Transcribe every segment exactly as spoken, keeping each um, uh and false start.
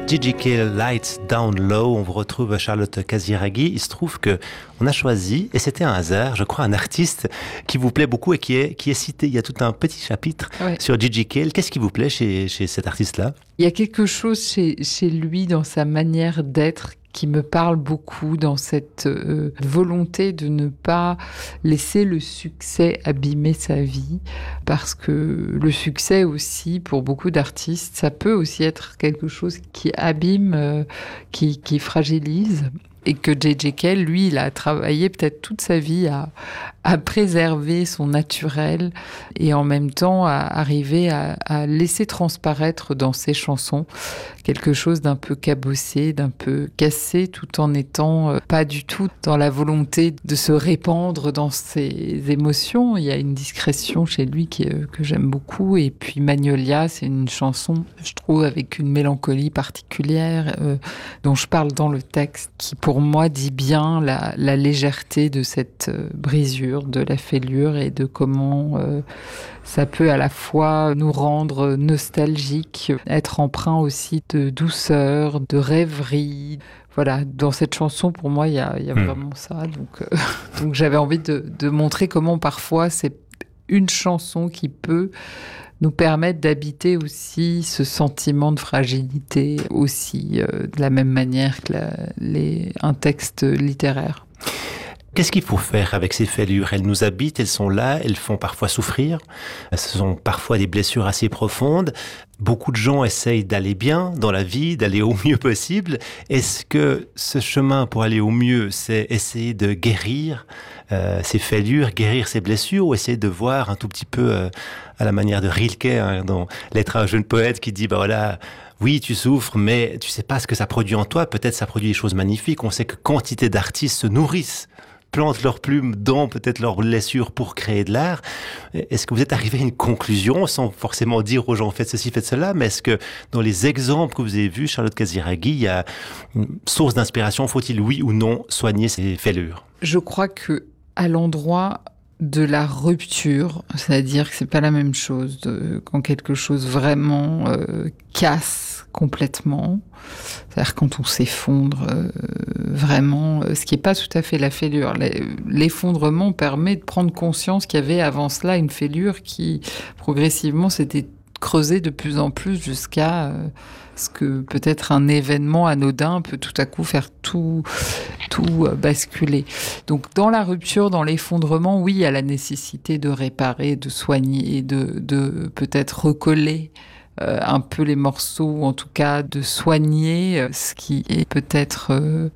Gigi Kale, Lights Down Low, on vous retrouve Charlotte Casiraghi. Il se trouve que on a choisi, et c'était un hasard, je crois, un artiste qui vous plaît beaucoup et qui est, qui est cité. Il y a tout un petit chapitre ouais. sur Gigi Kale. Qu'est-ce qui vous plaît chez, chez cet artiste-là ? Il y a quelque chose chez, chez lui dans sa manière d'être qui me parle beaucoup, dans cette euh, volonté de ne pas laisser le succès abîmer sa vie, parce que le succès aussi, pour beaucoup d'artistes, ça peut aussi être quelque chose qui abîme, euh, qui, qui fragilise. Et que J J. Cale, lui, il a travaillé peut-être toute sa vie à, à préserver son naturel et en même temps à arriver à, à laisser transparaître dans ses chansons quelque chose d'un peu cabossé, d'un peu cassé, tout en étant euh, pas du tout dans la volonté de se répandre dans ses émotions. Il y a une discrétion chez lui qui, euh, que j'aime beaucoup. Et puis Magnolia, c'est une chanson, je trouve, avec une mélancolie particulière euh, dont je parle dans le texte, qui pour moi dit bien la, la légèreté de cette euh, brisure, de la fêlure et de comment euh, ça peut à la fois nous rendre nostalgiques, être empreint aussi de douceur, de rêverie. Voilà, dans cette chanson, pour moi, il y a, y a mmh. vraiment ça. Donc, euh, donc j'avais envie de, de montrer comment parfois c'est une chanson qui peut nous permettre d'habiter aussi ce sentiment de fragilité, aussi euh, de la même manière que la, les, un texte littéraire. Qu'est-ce qu'il faut faire avec ces fêlures ? Elles nous habitent, elles sont là, elles font parfois souffrir. Ce sont parfois des blessures assez profondes. Beaucoup de gens essayent d'aller bien dans la vie, d'aller au mieux possible. Est-ce que ce chemin pour aller au mieux, c'est essayer de guérir euh, ces fêlures, guérir ces blessures, ou essayer de voir un tout petit peu euh, à la manière de Rilke, hein, dans Lettre à un jeune poète, qui dit, bah voilà, oui, tu souffres, mais tu sais pas ce que ça produit en toi. Peut-être ça produit des choses magnifiques. On sait que quantité d'artistes se nourrissent, plantent leurs plumes dans peut-être leurs blessures pour créer de l'art. Est-ce que vous êtes arrivé à une conclusion, sans forcément dire aux gens faites ceci, faites cela, mais est-ce que dans les exemples que vous avez vus, Charlotte Casiraghi, il y a une source d'inspiration? Faut-il, oui ou non, soigner ces fêlures? Je crois que à l'endroit de la rupture, c'est-à-dire que c'est pas la même chose de, quand quelque chose vraiment euh, casse complètement, c'est-à-dire quand on s'effondre euh, vraiment, euh, ce qui est pas tout à fait la fêlure. L'effondrement permet de prendre conscience qu'il y avait avant cela une fêlure qui progressivement s'était creusée de plus en plus jusqu'à euh, ce que peut-être un événement anodin peut tout à coup faire tout, tout basculer. Donc dans la rupture, dans l'effondrement, oui, il y a la nécessité de réparer, de soigner, de, de peut-être recoller euh, un peu les morceaux, ou en tout cas de soigner euh, ce qui est peut-être euh,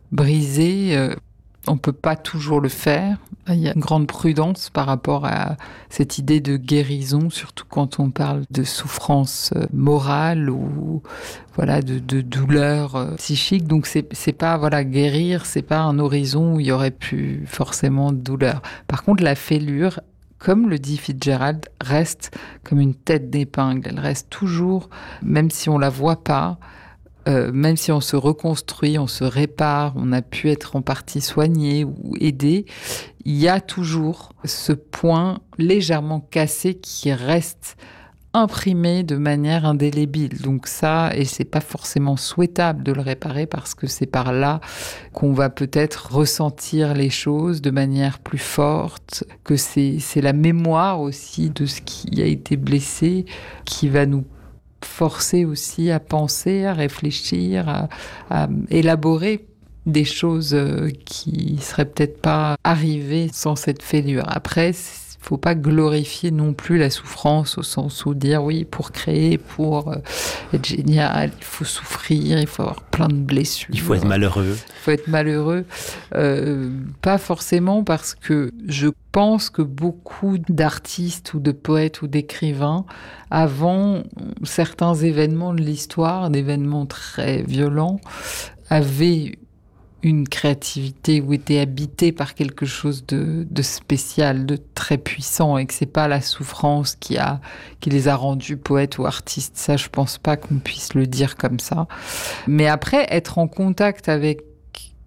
brisé. Euh, on ne peut pas toujours le faire. Il y a une grande prudence par rapport à cette idée de guérison, surtout quand on parle de souffrance morale ou voilà de, de douleur psychique. Donc c'est c'est pas voilà guérir, c'est pas un horizon où il y aurait plus forcément de douleur. Par contre, la fêlure, comme le dit Fitzgerald, reste comme une tête d'épingle. Elle reste toujours, même si on la voit pas. Euh, même si on se reconstruit, on se répare, on a pu être en partie soigné ou aidé, il y a toujours ce point légèrement cassé qui reste imprimé de manière indélébile. Donc ça, et c'est pas forcément souhaitable de le réparer parce que c'est par là qu'on va peut-être ressentir les choses de manière plus forte, que c'est, c'est la mémoire aussi de ce qui a été blessé qui va nous forcer aussi à penser, à réfléchir, à, à élaborer des choses qui seraient peut-être pas arrivées sans cette fêlure. Après, il faut pas glorifier non plus la souffrance au sens où dire oui, pour créer, pour être génial, il faut souffrir, il faut avoir plein de blessures. Il faut être malheureux. Il faut être malheureux. Euh, pas forcément, parce que je pense que beaucoup d'artistes ou de poètes ou d'écrivains, avant certains événements de l'histoire, d'événements très violents, avaient une créativité ou étaient habités par quelque chose de, de spécial, de très puissant, et que c'est pas la souffrance qui a, qui les a rendus poètes ou artistes. Ça, je pense pas qu'on puisse le dire comme ça. Mais après, être en contact avec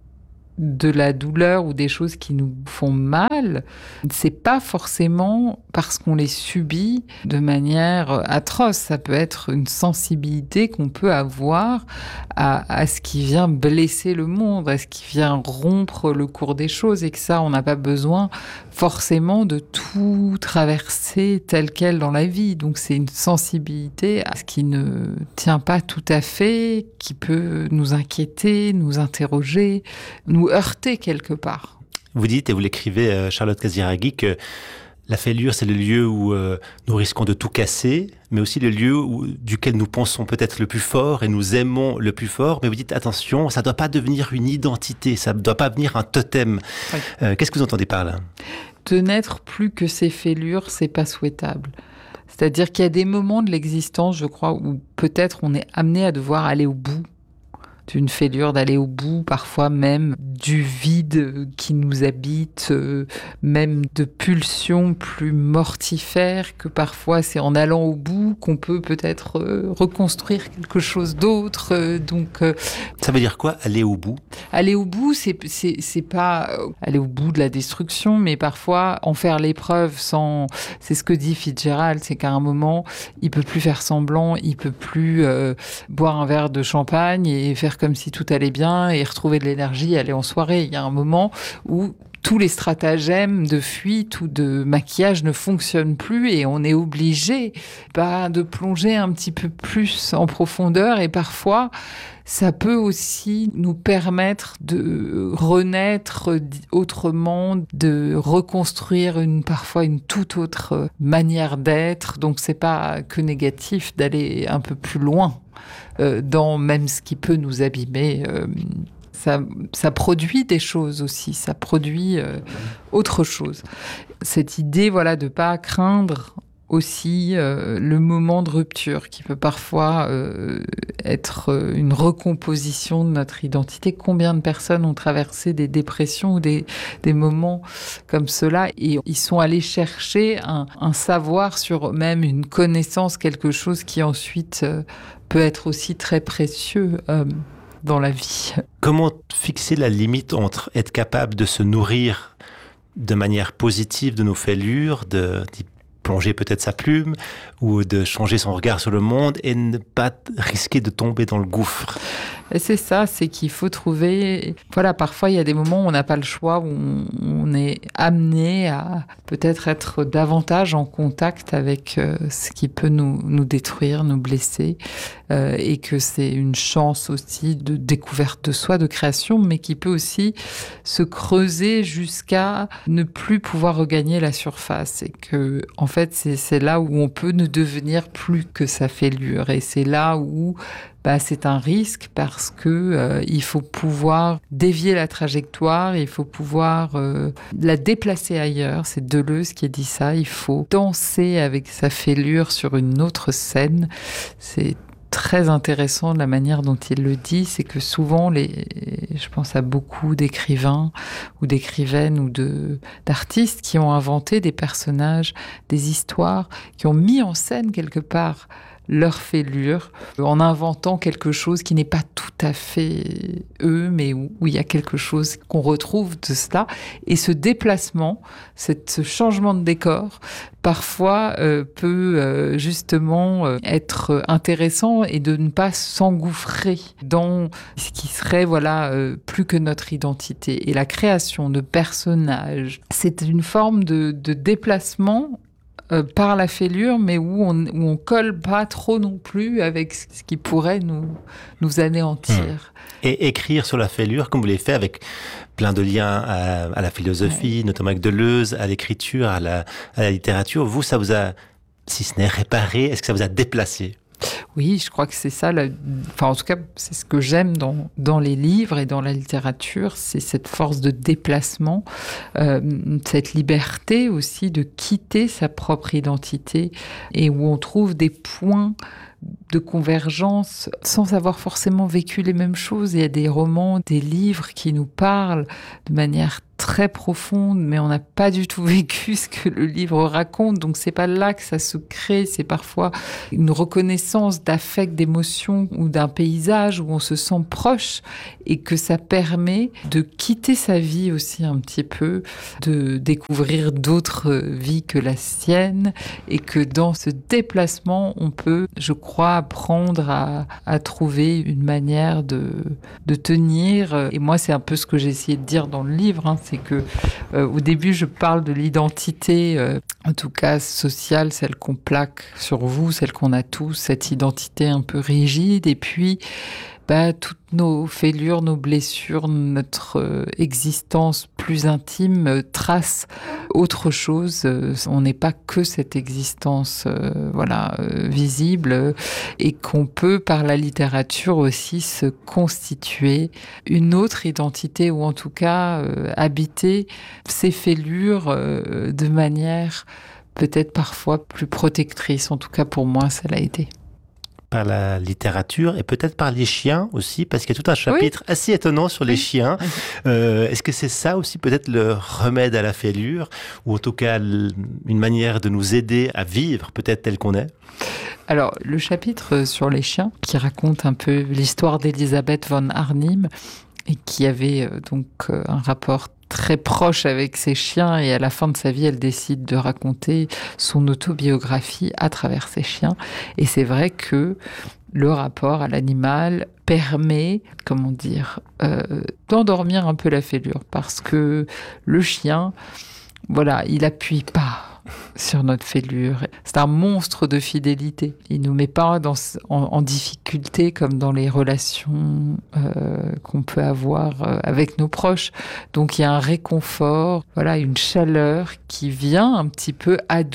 de la douleur ou des choses qui nous font mal, c'est pas forcément parce qu'on les subit de manière atroce. Ça peut être une sensibilité qu'on peut avoir à, à ce qui vient blesser le monde, à ce qui vient rompre le cours des choses, et que ça, on n'a pas besoin forcément de tout traverser tel quel dans la vie. Donc c'est une sensibilité à ce qui ne tient pas tout à fait, qui peut nous inquiéter, nous interroger, nous heurter quelque part. Vous dites, et vous l'écrivez, Charlotte Casiraghi, que la fêlure, c'est le lieu où euh, nous risquons de tout casser, mais aussi le lieu où, duquel nous pensons peut-être le plus fort et nous aimons le plus fort. Mais vous dites, attention, ça ne doit pas devenir une identité, ça ne doit pas devenir un totem. Oui. Euh, qu'est-ce que vous entendez par là ? De n'être plus que ces fêlures, c'est pas souhaitable. C'est-à-dire qu'il y a des moments de l'existence, je crois, où peut-être on est amené à devoir aller au bout d'une fêlure, d'aller au bout parfois même du vide qui nous habite, euh, même de pulsions plus mortifères, que parfois c'est en allant au bout qu'on peut peut-être euh, reconstruire quelque chose d'autre. Euh, donc, euh, ça veut dire quoi, aller au bout ? Aller au bout, c'est, c'est, c'est pas euh, aller au bout de la destruction, mais parfois en faire l'épreuve sans... C'est ce que dit Fitzgerald, c'est qu'à un moment, il peut plus faire semblant, il peut plus euh, boire un verre de champagne et faire comme si tout allait bien et retrouver de l'énergie, aller en soirée. Il y a un moment où tous les stratagèmes de fuite ou de maquillage ne fonctionnent plus et on est obligé bah, de plonger un petit peu plus en profondeur, et parfois ça peut aussi nous permettre de renaître autrement, de reconstruire une, parfois une toute autre manière d'être. Donc c'est pas que négatif d'aller un peu plus loin euh, dans même ce qui peut nous abîmer. Euh, Ça, ça produit des choses aussi, ça produit euh, autre chose. Cette idée, voilà, de pas craindre aussi euh, le moment de rupture qui peut parfois euh, être une recomposition de notre identité. Combien de personnes ont traversé des dépressions ou des, des moments comme cela et ils sont allés chercher un, un savoir sur eux-mêmes, une connaissance, quelque chose qui ensuite euh, peut être aussi très précieux euh, dans la vie. Comment fixer la limite entre être capable de se nourrir de manière positive de nos fêlures, de, d'y plonger peut-être sa plume, ou de changer son regard sur le monde et ne pas risquer de tomber dans le gouffre ? Et c'est ça, c'est qu'il faut trouver... Voilà, parfois, il y a des moments où on n'a pas le choix, où on, on est amené à peut-être être davantage en contact avec euh, ce qui peut nous, nous détruire, nous blesser, euh, et que c'est une chance aussi de découverte de soi, de création, mais qui peut aussi se creuser jusqu'à ne plus pouvoir regagner la surface. Et que, en fait, c'est, c'est là où on peut ne devenir plus que sa fêlure. Et c'est là où... Bah, c'est un risque parce que euh, il faut pouvoir dévier la trajectoire, il faut pouvoir euh, la déplacer ailleurs. C'est Deleuze qui a dit ça. Il faut danser avec sa fêlure sur une autre scène. C'est très intéressant de la manière dont il le dit. C'est que souvent, les, je pense à beaucoup d'écrivains ou d'écrivaines ou de, d'artistes qui ont inventé des personnages, des histoires, qui ont mis en scène quelque part leur fêlure, en inventant quelque chose qui n'est pas tout à fait eux, mais où, où il y a quelque chose qu'on retrouve de cela. Et ce déplacement, cette, ce changement de décor, parfois euh, peut euh, justement euh, être intéressant et de ne pas s'engouffrer dans ce qui serait voilà euh, plus que notre identité. Et la création de personnages, c'est une forme de, de déplacement Euh, par la fêlure, mais où on où on colle pas trop non plus avec ce qui pourrait nous nous anéantir. Mmh. Et écrire sur la fêlure, comme vous l'avez fait, avec plein de liens à, à la philosophie, ouais. notamment avec Deleuze, à l'écriture, à la, à la littérature, vous, ça vous a, si ce n'est réparé, est-ce que ça vous a déplacé ? Oui, je crois que c'est ça. La... Enfin, en tout cas, c'est ce que j'aime dans, dans les livres et dans la littérature, c'est cette force de déplacement, euh, cette liberté aussi de quitter sa propre identité et où on trouve des points de convergence sans avoir forcément vécu les mêmes choses. Il y a des romans, des livres qui nous parlent de manière très profonde, mais on n'a pas du tout vécu ce que le livre raconte. Donc c'est pas là que ça se crée. C'est parfois une reconnaissance d'ambiance, d'affect, d'émotion ou d'un paysage où on se sent proche et que ça permet de quitter sa vie aussi un petit peu, de découvrir d'autres vies que la sienne et que dans ce déplacement, on peut, je crois, apprendre à, à trouver une manière de, de tenir. Et moi, c'est un peu ce que j'ai essayé de dire dans le livre, hein, c'est que euh, au début, je parle de l'identité, euh, en tout cas sociale, celle qu'on plaque sur vous, celle qu'on a tous, cette identité un peu rigide, et puis bah, toutes nos fêlures, nos blessures, notre euh, existence plus intime euh, tracent autre chose. Euh, on n'est pas que cette existence euh, voilà, euh, visible, euh, et qu'on peut, par la littérature aussi, se constituer une autre identité, ou en tout cas euh, habiter ces fêlures euh, de manière peut-être parfois plus protectrice. En tout cas, pour moi, ça l'a été. Par la littérature et peut-être par les chiens aussi, parce qu'il y a tout un chapitre oui. assez étonnant sur les oui. chiens. Euh, est-ce que c'est ça aussi peut-être le remède à la fêlure, ou en tout cas une manière de nous aider à vivre peut-être tel qu'on est? Alors, le chapitre sur les chiens, qui raconte un peu l'histoire d'Elisabeth von Arnim, et qui avait euh, donc euh, un rapport très proche avec ses chiens, et à la fin de sa vie, elle décide de raconter son autobiographie à travers ses chiens. Et c'est vrai que le rapport à l'animal permet, comment dire, euh, d'endormir un peu la fêlure, parce que le chien, voilà, il appuie pas sur notre fêlure. C'est un monstre de fidélité. Il nous met pas dans, en, en difficulté comme dans les relations euh, qu'on peut avoir euh, avec nos proches. Donc il y a un réconfort, voilà, une chaleur qui vient un petit peu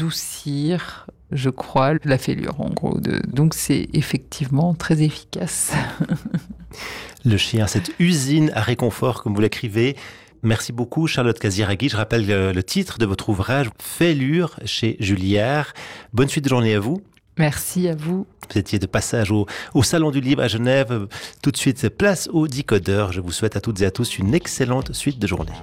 adoucir, je crois, la fêlure en gros. De... Donc c'est effectivement très efficace. Le chien, cette usine à réconfort, comme vous l'écrivez. Merci beaucoup, Charlotte Casiraghi. Je rappelle le, le titre de votre ouvrage, Fêlure, chez Julière. Bonne suite de journée à vous. Merci à vous. Vous étiez de passage au, au Salon du Livre à Genève. Tout de suite, place au Décodeur. Je vous souhaite à toutes et à tous une excellente suite de journée.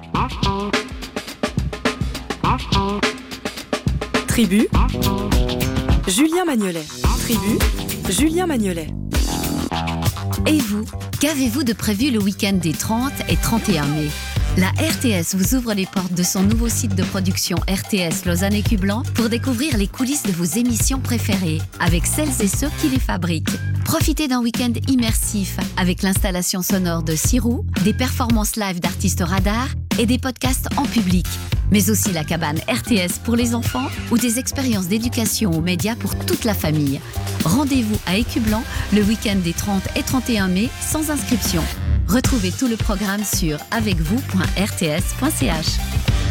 Tribu, Julien Magnolet. Tribu, Julien Magnolet. Et vous, qu'avez-vous de prévu le week-end des trente et trente et un mai ? La R T S vous ouvre les portes de son nouveau site de production R T S Lausanne Écublens pour découvrir les coulisses de vos émissions préférées avec celles et ceux qui les fabriquent. Profitez d'un week-end immersif avec l'installation sonore de Sirou, des performances live d'artistes radars et des podcasts en public. Mais aussi la cabane R T S pour les enfants ou des expériences d'éducation aux médias pour toute la famille. Rendez-vous à Écublens le week-end des trente et trente et un mai sans inscription. Retrouvez tout le programme sur avec vous point r t s point c h.